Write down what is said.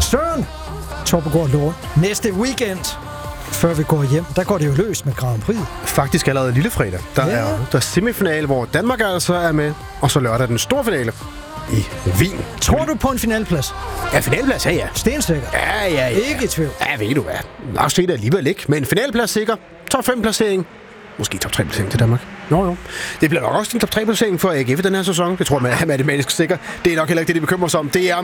Søren Toppegård Lund. Næste weekend, før vi går hjem, der går det jo løs med Grand Prix. Faktisk allerede lillefredag. Der er semifinal, hvor Danmark altså er med, og så lørdag den store finale i Wien. Tror du på en finalplads? Ja, finalplads, ja. Stensikker? Ja. Ikke i tvivl. Ja, ved du hvad. Nok se det alligevel ikke, men finalplads sikker. Top 5 placering. Måske top 3 placering til Danmark. Jo. Det bliver nok også en top 3 placering for AGF den her sæson. Det tror jeg, man er matematisk sikker. Det er nok heller ikke det, de bekymrer sig om. Det er